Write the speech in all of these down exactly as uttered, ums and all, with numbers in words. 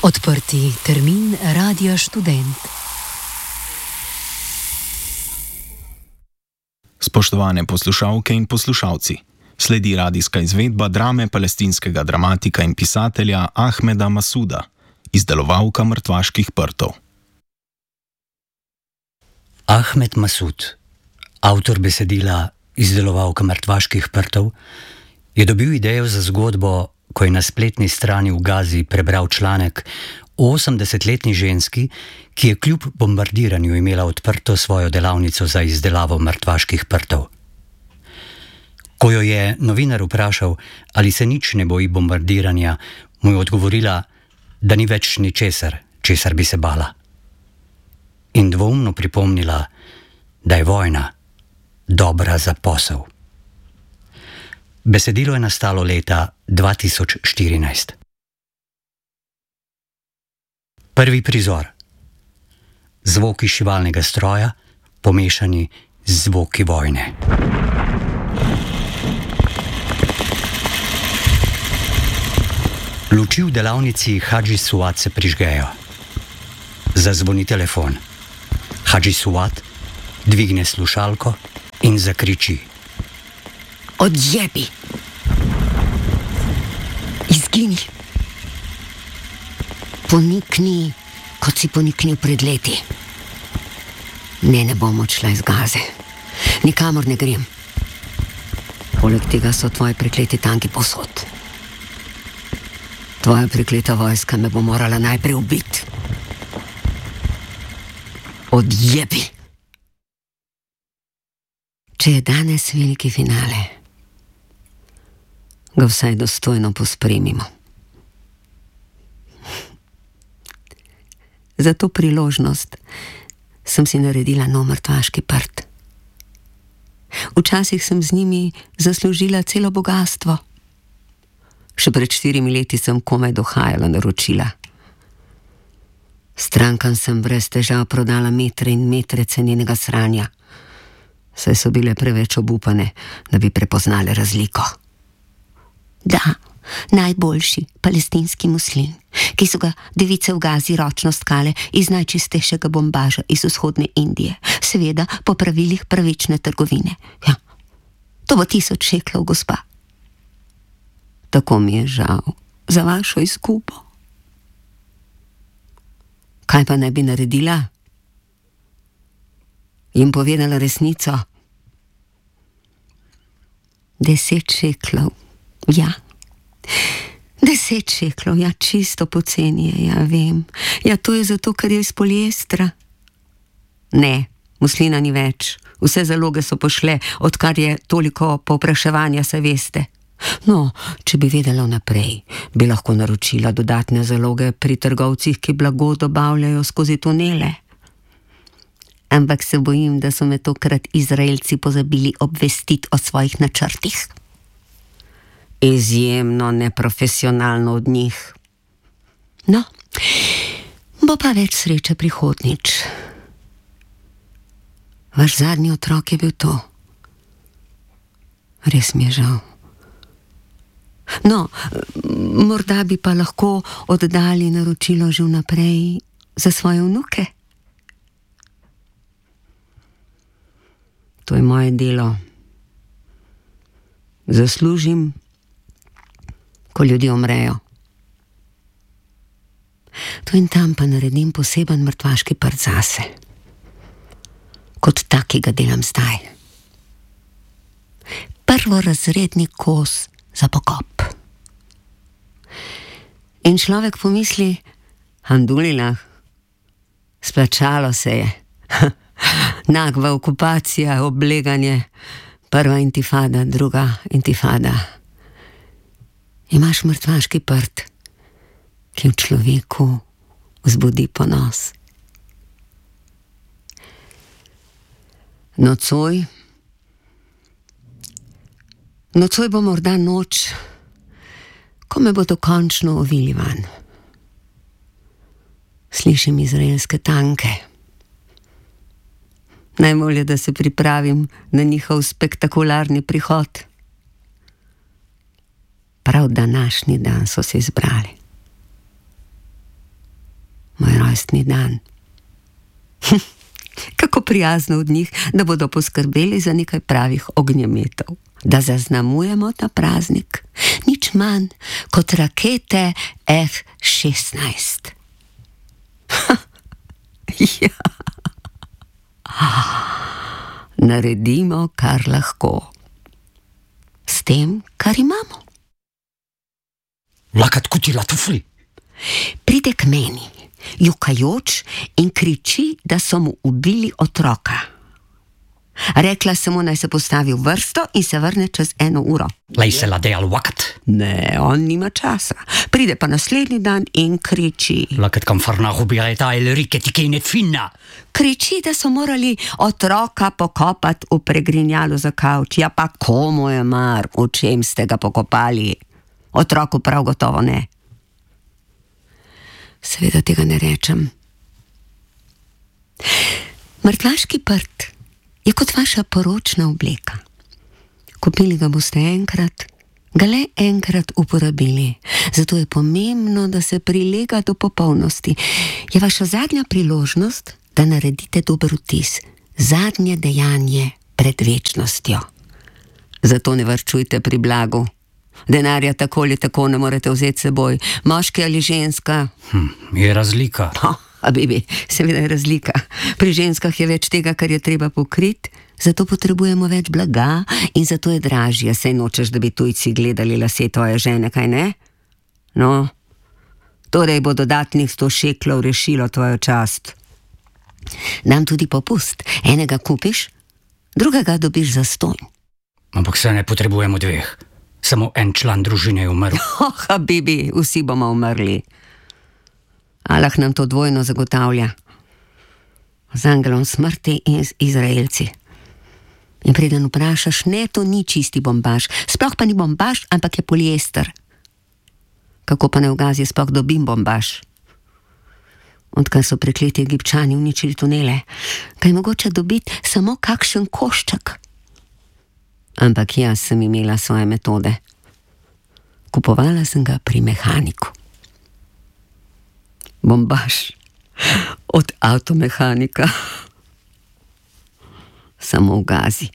Odprti termin Radia Študent. Spoštovane poslušalke in poslušalci, sledi radijska izvedba drame palestinskega dramatika in pisatelja Ahmeda Masuda, izdelovalka Mrtvaških prtov. Ahmed Masud, avtor besedila Izdelovalka Mrtvaških prtov, je dobil idejo za zgodbo, ko je na spletni strani v Gazi prebral članek o osemdesetletni ženski, ki je kljub bombardiranju imela odprto svojo delavnico za izdelavo mrtvaških prtov. Ko jo je novinar vprašal, ali se nič ne boji bombardiranja, mu je odgovorila, da ni več ničesar, česar bi se bala. In dvoumno pripomnila, da je vojna dobra za posel. Besedilo je nastalo leta dva tisoč štirinajst. Prvi prizor. Zvoki šivalnega stroja, pomešani z zvoki vojne. Luči v delavnici Hadži Suat se prižgejo. Zazvoni telefon. Hadži Suat dvigne slušalko in zakriči: Odjebi! Izgini! Ponikni, kot si poniknil pred leti. Ne, ne bom odšla iz Gaze. Nikamor ne grem. Poleg tega so tvoji prekleti tanki povsod. Tvoja prekleta vojska me bo morala najprej ubiti. Odjebi! Če je danes veliki finale, ga vsaj dostojno pospremimo. Za to priložnost sem si naredila nov mrtvaški prt. Včasih sem z njimi zaslužila celo bogastvo. Še pred štirimi leti sem komaj dohajala naročila. Strankam sem brez težav prodala metre in metre cenenega sranja, saj so bile preveč obupane, da bi prepoznale razliko. Da, najboljši palestinski muslin, ki so ga device v Gazi ročno stkale iz najčistejšega bombaža iz vzhodne Indije, seveda po pravilih pravične trgovine. Ja, to bo tisoč šeklov, gospa. Tako mi je žal za vašo izgubo. Kaj pa ne bi naredila? Jim povedala resnico. Deset šeklov, ja. Deset šeklov, ja, čisto poceni je, ja, vem. Ja, to je zato, ker je iz poliestra. Ne, muslina ni več. Vse zaloge so pošle, odkar je toliko povpraševanja, se veste. No, če bi vedela vnaprej, bi lahko naročila dodatne zaloge pri trgovcih, ki blago dobavljajo skozi tunele. Ampak se bojim, da so me tokrat Izraelci pozabili obvestiti o svojih načrtih. Izjemno neprofesionalno od njih. No, bo pa več sreče prihodnjič. Vaš zadnji otrok je bil to. Res mi je žal. No, morda bi pa lahko oddali naročilo že vnaprej za svoje vnuke. To je moje delo. Zaslužim, ko ljudje umrejo. Tu in tam pa naredim poseben mrtvaški prt zase. Kot tak, ki ga delam zdaj. Prvorazredni kos za pokop. In človek pomisli, handulilah, splačalo se je. Nagva okupacija, obleganje, prva intifada, druga intifada. Imaš mrtvaški prt, ki v človeku vzbudi ponos. Nocoj, nocoj bo morda noč, ko me bo dokončno ovili van. Slišim izraelske tanke. Najbolje, da se pripravim na njihov spektakularni prihod. Prav današnji dan so se izbrali. rojstni dan. Kako prijazno od njih, da bodo poskrbeli za nekaj pravih ognjemetov, da zaznamujemo ta praznik, nič manj kot rakete F šestnajst. Ja. Naredimo, kar lahko, s tem, kar imamo. Lakat kutila tufli. Pride k meni, jokajoč, in kriči, da so mu ubili otroka. Rekla sem mu, naj se postavi v vrsto in se vrne čez eno uro. Lej se lade al wakat. Ne, on nima časa. Pride pa naslednji dan in kriči. Lakat kam farna hubireta el riketi kejnet finna. Kriči, da so morali otroka pokopati v pregrinjalu za kavč. Ja pa komu je mar, v čem ste ga pokopali? Otroku prav gotovo ne. Seveda tega ne rečem. Mrtvaški prt je kot vaša poročna obleka. Kupili ga boste enkrat, ga le enkrat uporabili. Zato je pomembno, da se prilega do popolnosti. Je vaša zadnja priložnost, da naredite dober vtis. Zadnje dejanje pred večnostjo. Zato ne varčujte pri blagu. Denarja tako ali tako ne morete vzeti seboj. Moški ali ženska? Hm, je razlika. Oh, a bibi, seveda je razlika. Pri ženskah je več tega, kar je treba pokriti, zato potrebujemo več blaga in zato je dražje. Saj nočeš, da bi tujci gledali lase tvoje žene, kaj ne? No, torej bo dodatnih sto šeklov rešilo tvojo čast. Dam tudi popust. Enega kupiš, drugega dobiš zastonj. Ampak se ne potrebujemo dveh. Samo en član družine je umrl. Oh, habibi, vsi bomo umrli. Allah nam to dvojno zagotavlja. Z angelom smrti in z Izraelci. In preden vprašaš, ne, to ni čisti bombaž. Sploh pa ni bombaž, ampak je poliester. Kako pa ne v Gazi sploh dobim bombaž? Odkar so prekleti Egipčani uničili tunele, kaj je mogoče dobiti samo kakšen košček. Ampak jaz sem imela svoje metode. Kupovala sem ga pri mehaniku. Bombaž od avtomehanika. Samo v Gazi.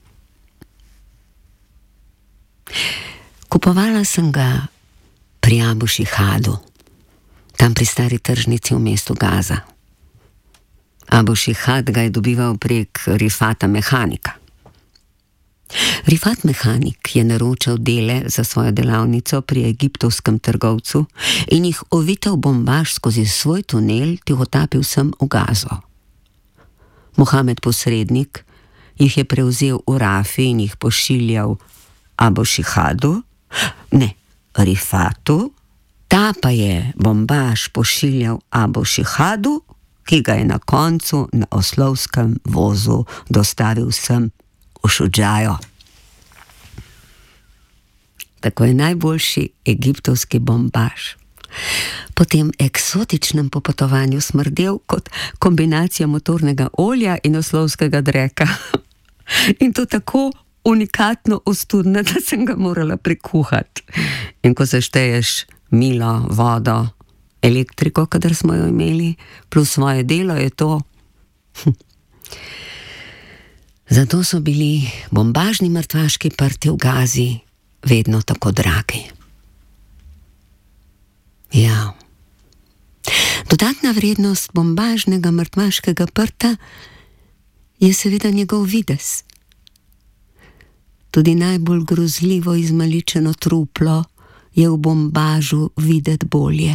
Kupovala sem ga pri Abu Šihadu, tam pri stari tržnici v mestu Gaza. Abu Šihad ga je dobival prek Rifata mehanika. Rifat mehanik je naročal dele za svojo delavnico pri egiptovskem trgovcu in jih ovital bombaž skozi svoj tunel tihotapil sem v Gazo. Mohamed posrednik jih je prevzel v Rafi in jih pošiljal Abu Šihadu, ne, Rifatu, ta pa je bombaž pošiljal Abu Šihadu, ki ga je na koncu na oslovskem vozu dostavil sem v Šudžajo. Tako je najboljši egiptovski bombaž po tem eksotičnem popotovanju smrdel kot kombinacija motornega olja in oslovskega dreka. In to tako unikatno ostudno, da sem ga morala prekuhati. In ko sešteješ milo, vodo, elektriko, kadar smo jo imeli, plus svoje delo, je to... Zato so bili bombažni mrtvaški prti v Gazi vedno tako dragi. Ja. Dodatna vrednost bombažnega mrtvaškega prta je seveda njegov videz. Tudi najbolj grozljivo izmaličeno truplo je v bombažu videti bolje.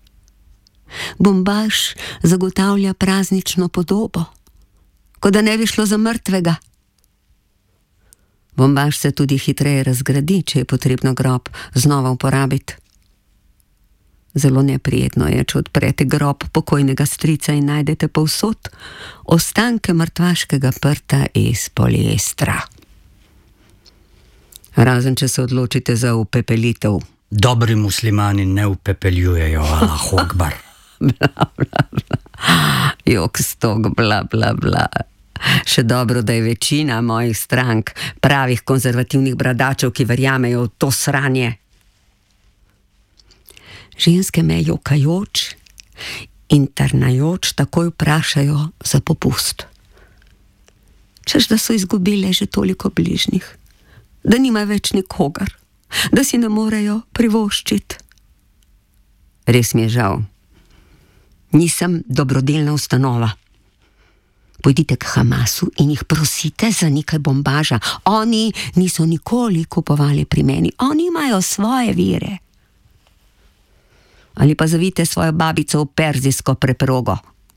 Bombaž zagotavlja praznično podobo, kot da ne bi šlo za mrtvega. Bombaž se tudi hitreje razgradi, če je potrebno grob znova uporabiti. Zelo neprijetno je, če odprete grob pokojnega strica in najdete povsod ostanke mrtvaškega prta iz poliestra. Razen, če se odločite za upepelitev. Dobri muslimani ne upepeljujejo, Allahu akbar. Bla, bla, bla. Jok stok, bla, bla, bla. Še dobro, da je večina mojih strank pravih konzervativnih bradačev, ki verjamejo v to sranje. Ženske me jokajoč in trnajoč takoj vprašajo za popust. Češ, da so izgubile že toliko bližnjih, da nima več nikogar, da si ne morejo privoščiti. Res mi je žal. Nisem dobrodelna ustanova. Pojdite k Hamasu in jih prosite za nekaj bombaža. Oni niso nikoli kupovali pri meni. Oni imajo svoje vire. Ali pa zavite svojo babico v perzijsko preprogo.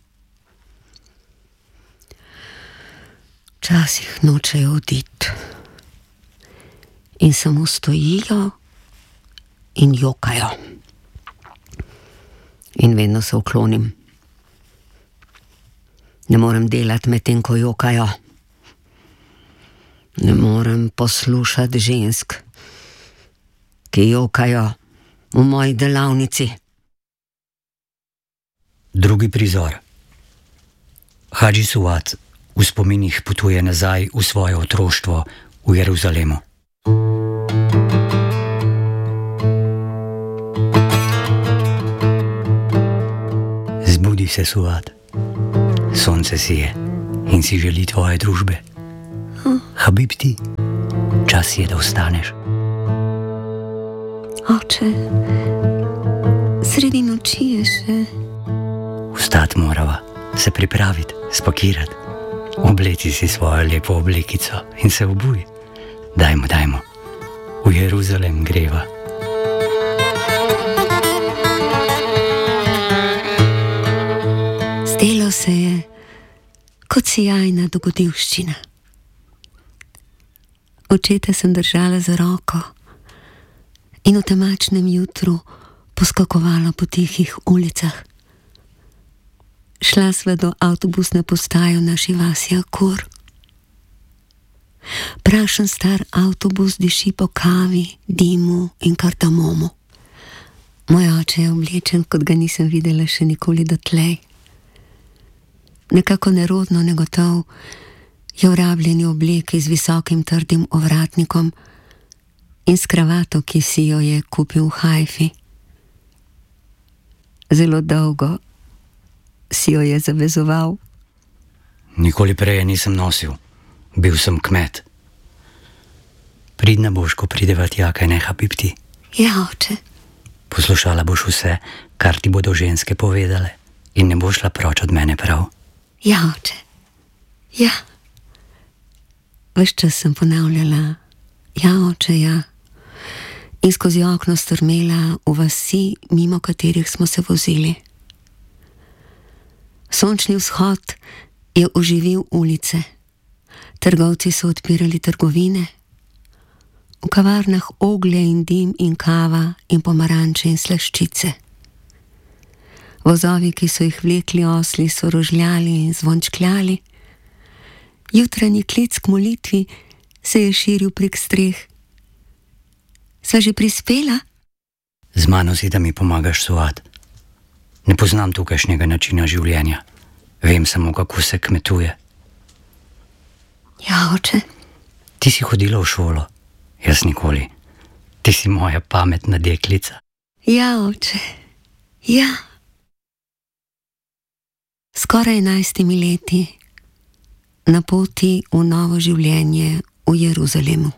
Včasih nočejo oditi. In samo stojijo in jokajo. In vedno se uklonim. Ne morem delati med tem, ko jokajo. Ne morem poslušati žensk, ki jokajo v moji delavnici. Drugi prizor. Hadži Suat v spominih potuje nazaj v svoje otroštvo v Jeruzalemu. Zbudi se, Suat. Sonce sije in si želi tvoje družbe. Habibti, čas je, da vstaneš. Oče, sredi noči je še. Vstati morava, se pripraviti, spakirati. Obleci si svojo lepo oblekico in se obuj. Dajmo, dajmo, v Jeruzalem greva. Zdelo se je kot sijajna dogodivščina. Očeta sem držala za roko in v temačnem jutru poskakovala po tihih ulicah. Šla sva do avtobusne postaje v naši vasi Akur. Prašen star avtobus diši po kavi, dimu in kardamomu. Moj oče je oblečen, kot ga nisem videla še nikoli dotlej. Nekako nerodno negotov je v rabljeni obleki z visokim trdim ovratnikom in s kravato, ki si jo je kupil v Haifi. Zelo dolgo si jo je zavezoval. Nikoli prej nisem nosil. Bil sem kmet. Pridna boš, ko prideva tja, kaj ne, Habibti? Ja, oče. Poslušala boš vse, kar ti bodo ženske povedale in ne boš šla proč od mene, prav? Ja, oče. Ja. Ves čas sem ponavljala, ja, oče, ja. In skozi okno strmela v vasi, mimo katerih smo se vozili. Sončni vzhod je oživil ulice. Trgovci so odpirali trgovine. V kavarnah oglje in dim in kava in pomaranče in slaščice. Vozovi, ki so jih vlekli osli, so rožljali in zvončkljali. Jutranji klic k molitvi se je širil prek streh. Sva že prispela? Z mano si, da mi pomagaš, Suat. Ne poznam tukajšnjega načina življenja. Vem samo, kako se kmetuje. Ja, oče. Ti si hodila v šolo, jaz nikoli. Ti si moja pametna deklica. Ja, oče. Ja. Skoraj enajstimi leti na poti v novo življenje v Jeruzalemu.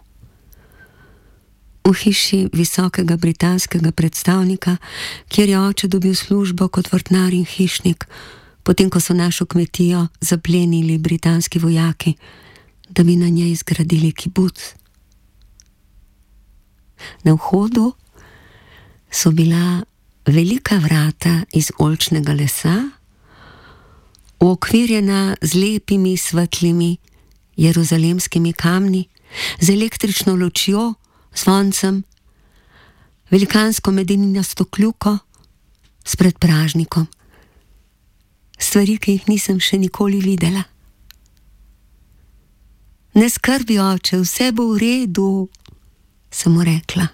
V hiši visokega britanskega predstavnika, kjer je oče dobil službo kot vrtnar in hišnik, potem ko so našo kmetijo zaplenili britanski vojaki, da bi na njej zgradili kibuc. Na vhodu so bila velika vrata iz oljčnega lesa, uokvirjena z lepimi svetlimi jeruzalemskimi kamni, z električno lučjo, zvoncem, velikansko medininasto kljuko, s predpražnikom. Stvari, ki jih nisem še nikoli videla. Ne skrbi, oče, vse bo v redu, sem mu rekla.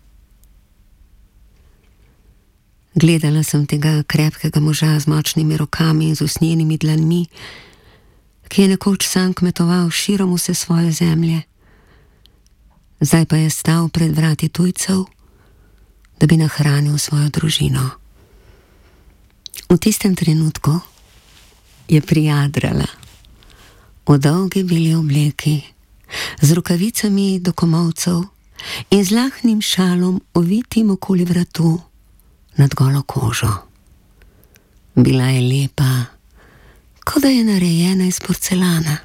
Gledala sem tega krepkega moža z močnimi rokami in z usnjenimi dlanmi, ki je nekoč sam kmetoval širom vse svoje zemlje. Zdaj pa je stal pred vrati tujcev, da bi nahranil svojo družino. V tistem trenutku je prijadrala v dolgi beli obleki, z rokavicami do komolcev in z lahnim šalom ovitim okoli vratu nad golo kožo. Bila je lepa, kot da je narejena iz porcelana.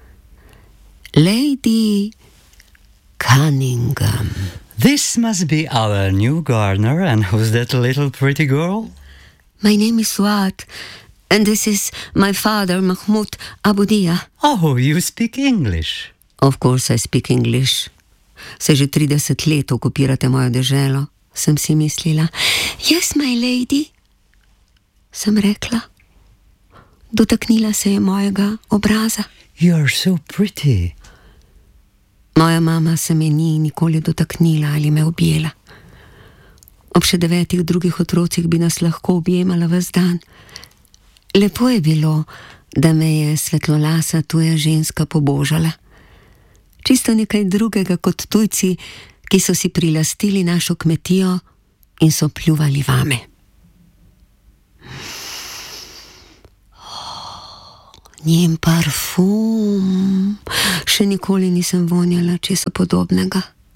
Lady Cunningham. This must be our new gardener, and who's that little pretty girl? My name is Suad, and this is my father, Mahmoud Aboudia. Oh, you speak English. Of course I speak English. Se že trideset let okupirate mojo deželo, sem si mislila. Yes, my lady, sem rekla. Dotaknila se je mojega obraza. You're so pretty. Moja mama se me ni nikoli dotaknila ali me objela. Ob še devetih drugih otrocih bi nas lahko objemala ves dan. Lepo je bilo, da me je svetlolasa tuja ženska pobožala. Čisto nekaj drugega kot tujci, ki so si prilastili našo kmetijo in so pljuvali vame. Njen parfum. Še nikoli nisem vonjala česa podobnega.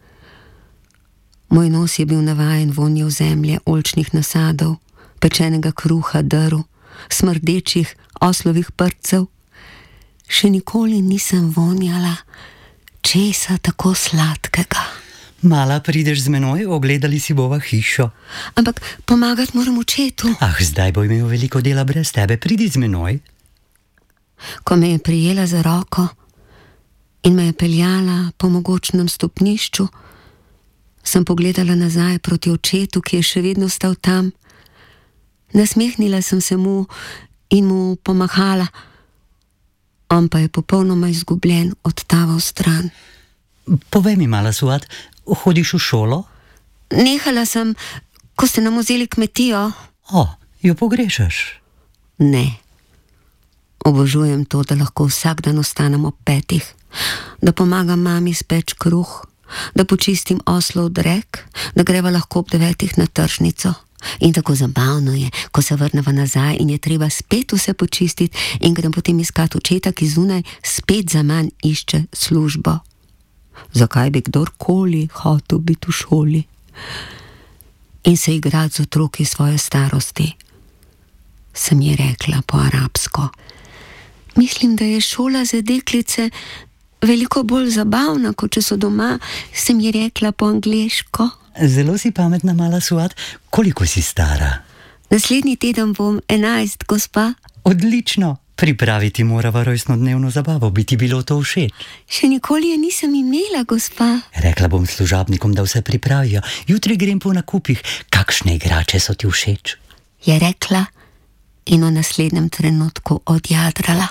Moj nos je bil navajen vonjev zemlje, oljčnih nasadov, pečenega kruha, drv, smrdečih oslovih prcev. Še nikoli nisem vonjala česa tako sladkega. Mala, prideš z menoj, ogledali si bova hišo. Ampak pomagati moram očetu. Ah, zdaj bo imel veliko dela brez tebe, pridi z menoj. Ko me je prijela za roko in me je peljala po mogočnem stopnišču, sem pogledala nazaj proti očetu, ki je še vedno stal tam. Nasmehnila sem se mu in mu pomahala. On pa je popolnoma izgubljen odtaval stran. Povej mi, mala Suad, hodiš v šolo? Nehala sem, ko ste nam vzeli kmetijo. O, jo pogrešaš? Ne. Obožujem to, da lahko vsak dan ostanem ob petih, da pomagam mami speč kruh, da počistim oslov drek, da greva lahko ob devetih na tržnico. In tako zabavno je, ko se vrneva nazaj in je treba spet vse počistiti in grem potem iskat očeta, ki zunaj spet za manj išče službo. Zakaj bi kdorkoli hotel biti v šoli in se igrati z otroki svoje starosti? Sem ji rekla po arabsko. Mislim, da je šola za deklice veliko bolj zabavna, kot če so doma, sem ji rekla po angleško. Zelo si pametna, mala Suad. Koliko si stara? Naslednji teden bom enajst, gospa. Odlično. Pripraviti morava rojstnodnevno zabavo, bi ti bilo to všeč? Še nikoli je nisem imela, gospa. Rekla bom služabnikom, da vse pripravijo. Jutri grem po nakupih. Kakšne igrače so ti všeč? Je rekla in v naslednjem trenutku odjadrala.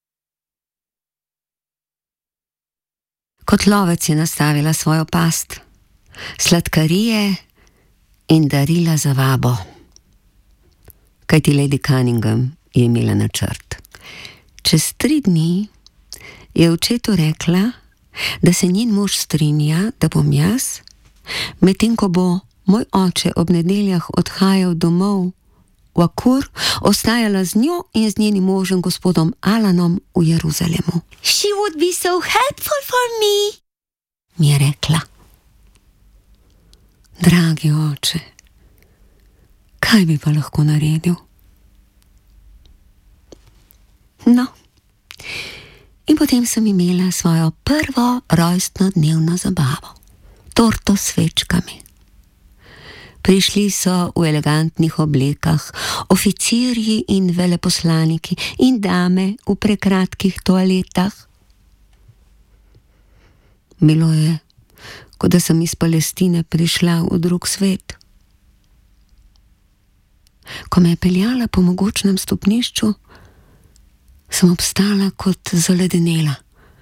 Kot lovec je nastavila svojo past, sladkarije in darila za vabo. Kajti Lady Cunningham je imela načrt. Čez tri dni je očetu rekla, da se njen mož strinja, da bom jaz, medtem ko bo moj oče ob nedeljah odhajal domov v Akur, ostajala z njo in z njenim možem gospodom Alanom v Jeruzalemu. She would be so helpful for me, mi je rekla. Dragi oče, kaj bi pa lahko naredil? No, in potem sem imela svojo prvo rojstnodnevno zabavo, torto s svečkami. Prišli so v elegantnih oblekah, oficirji in veleposlaniki in dame v prekratkih toaletah. Bilo je, kot da sem iz Palestine prišla v drug svet. Ko me je peljala po mogočnem stopnišču, sem obstala kot zaledenela.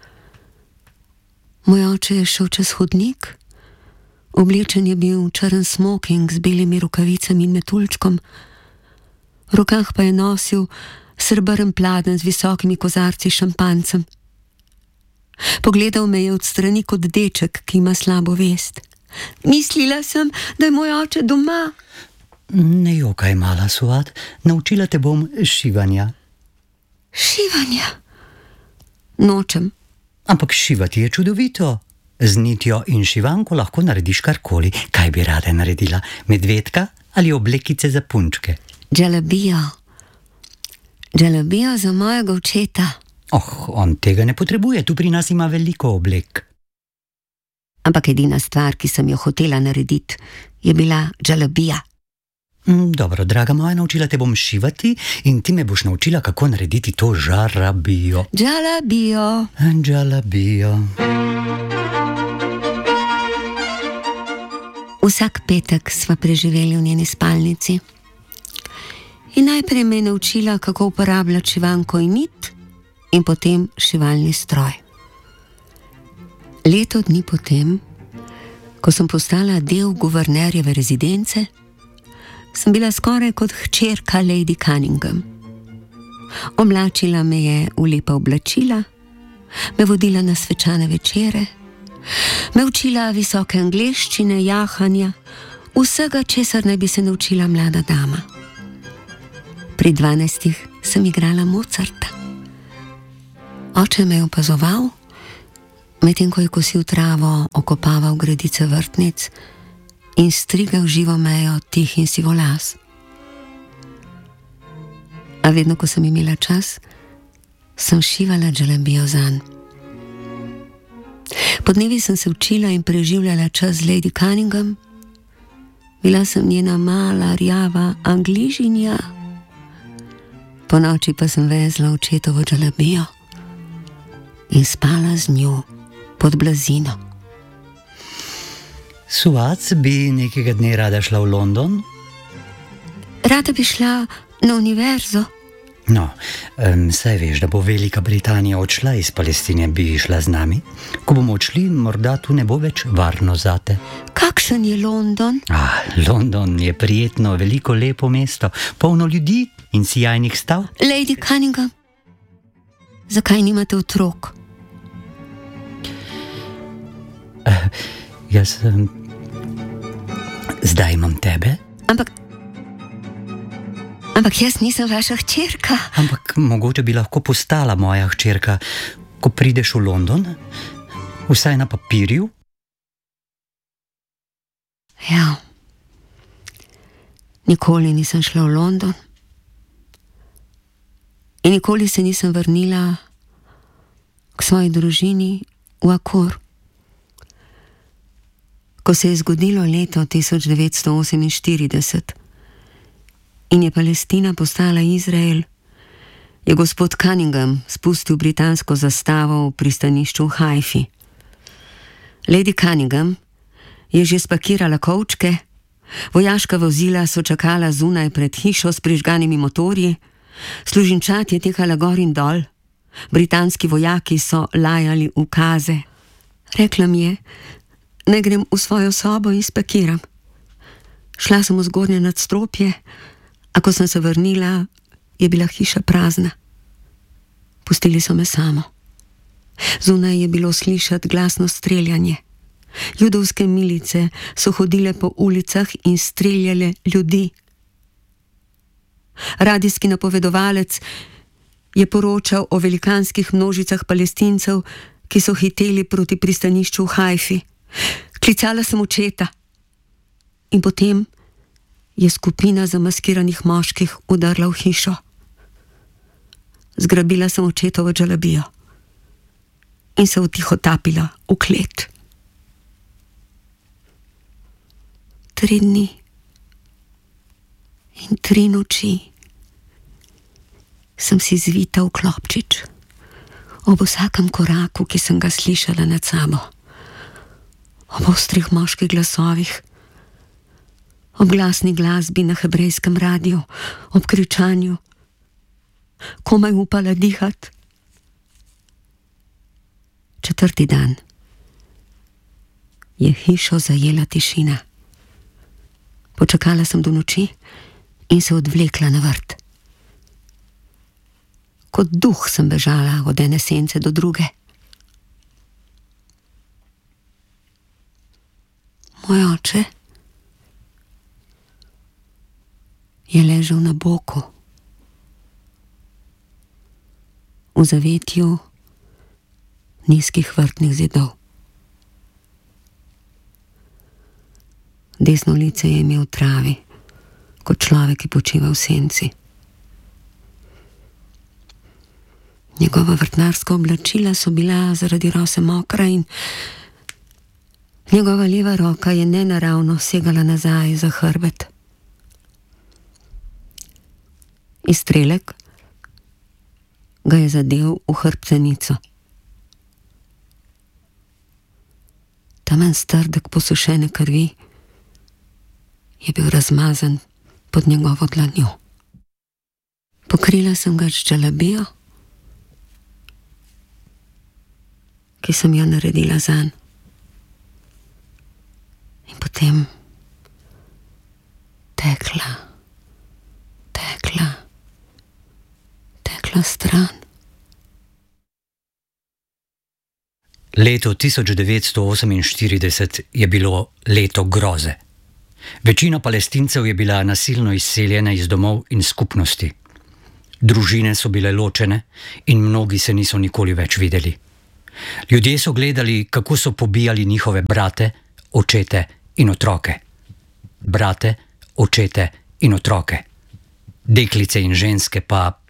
Moj oče je šel čez hodnik. Oblečen je bil v črn smoking z belimi rokavicami in metuljčkom, v rokah pa je nosil srebrn pladenj z visokimi kozarci s šampancem. Pogledal me je od strani kot deček, ki ima slabo vest. Mislila sem, da je moj oče doma. Ne jokaj, mala Suad, naučila te bom šivanja. Šivanja? Nočem. Ampak šivati je čudovito. Z nitjo in šivanko lahko narediš karkoli. Kaj bi rada naredila? Medvedka ali oblekice za punčke? Džalabijo. Džalabijo za mojega očeta. Oh, on tega ne potrebuje, tu pri nas ima veliko oblek. Ampak edina stvar, ki sem jo hotela narediti, je bila džalabija. Dobro, draga moja, naučila te bom šivati in ti me boš naučila, kako narediti to žarabijo. Džalabijo. Džalabijo. Vsak petek sva preživeli v njeni spalnici. In najprej me je naučila, kako uporabljati šivanko in nit, in potem šivalni stroj. Leto dni potem, ko sem postala del guvernerjeve rezidence, sem bila skoraj kot hčerka Lady Cunningham. Oblačila me je v lepa oblačila, me vodila na svečane večere, me učila visoke angleščine, jahanja, vsega, česar naj bi se naučila mlada dama. Pri dvanajstih sem igrala Mozarta. Oče me je opazoval, medtem ko je kosil travo, okopaval gredice vrtnic in strigal živo mejo tih in sivolas. A vedno, ko sem imela čas, sem šivala džalabijo zanj. Podnevi sem se učila in preživljala čas z Lady Cunningham. Bila sem njena mala, rjava Angližinja. Po noči pa sem vezla očetovo džalabijo in spala z njo pod blazino. Suad, bi nekega dne rada šla v London? Rada bi šla na univerzo. No, um, saj veš, da bo Velika Britanija odšla iz Palestine, bi šla z nami. Ko bomo odšli, morda tu ne bo več varno zate. Kakšen je London? Ah, London je prijetno, veliko lepo mesto, polno ljudi in sijajnih stav. Lady Cunningham, zakaj nimate otrok? Uh, jaz... Um, zdaj imam tebe. Ampak... Ampak jaz nisem vaša hčerka. Ampak mogoče bi lahko postala moja hčerka, ko prideš v London, vsaj na papirju. Ja, nikoli nisem šla v London in nikoli se nisem vrnila k svoji družini v Akor. Ko se je zgodilo leto tisoč devetsto oseminštirideset in je Palestina postala Izrael, je gospod Cunningham spustil britansko zastavo v pristanišču v Haifi. Lady Cunningham je že spakirala kovčke, vojaška vozila so čakala zunaj pred hišo s prižganimi motorji, služinčat je tekala gor in dol, britanski vojaki so lajali ukaze. Rekla mi je, naj grem v svojo sobo in spakiram. Šla sem v zgornje nadstropje, a ko sem se vrnila, je bila hiša prazna. Pustili so me samo. Zunaj je bilo slišati glasno streljanje. Judovske milice so hodile po ulicah in streljale ljudi. Radijski napovedovalec je poročal o velikanskih množicah Palestincev, ki so hiteli proti pristanišču v Haifi. Klicala sem očeta. In potem je skupina zamaskiranih moških udarla v hišo. Zgrabila sem očetovo džalabijo in se vtihotapila v klet. Tri dni in tri noči sem si zvita v klopčič ob vsakem koraku, ki sem ga slišala nad sabo, ob ostrih moških glasovih, ob glasni glasbi na hebrejskem radiju, ob kričanju, komaj upala dihati. Četrti dan je hišo zajela tišina. Počakala sem do noči in se odvlekla na vrt. Kot duh sem bežala od ene sence do druge. Moj oče ležal na boku, v zavetju nizkih vrtnih zidov. Desno lice je imel v travi, kot človek, ki počiva v senci. Njegova vrtnarska oblačila so bila zaradi rose mokra in njegova leva roka je nenaravno segala nazaj za hrbet. Izstrelek ga je zadel v hrbtenico. Tamen strdek posušene krvi je bil razmazan pod njegovo dlanjo. Pokrila sem ga s džalabijo, ki sem jo naredila zanj. In potem tekla, tekla, tekla stran. Leto tisoč devetsto oseminštirideset je bilo leto groze. Večina Palestincev je bila nasilno izseljena iz domov in skupnosti. Družine so bile ločene in mnogi se niso nikoli več videli. Ljudje so gledali, kako so pobijali njihove brate, očete in otroke. Brate, očete in otroke. Deklice in ženske pa